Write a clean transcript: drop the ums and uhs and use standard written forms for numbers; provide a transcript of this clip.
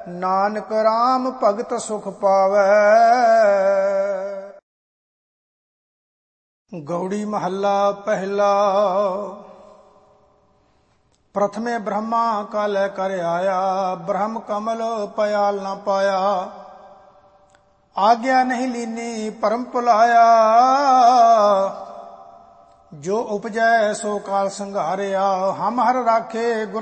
ਨਾਨਕ ਰਾਮ ਭਗਤ ਸੁਖ ਪਾਵੈ। ਗੌੜੀ ਮਹੱਲਾ ਪਹਿਲਾ। ਪ੍ਰਥਮੇ ਬ੍ਰਹਮਾ ਕਾਲੈ ਕਰ ਆਇਆ, ਬ੍ਰਹਮ ਕਮਲ ਪयाल ਨਾ ਪਾਇਆ। ਆਗਿਆ ਨਹੀਂ ਲੀਨੀ ਭਰਮ ਭੁਲਾਇਆ, ਜੋ ਉਪਜੈ ਸੋ ਕਾਲ ਸੰਘਾਰਿਆ। ਹਮ ਹਰ ਰਾਖੇ ਗੁਰ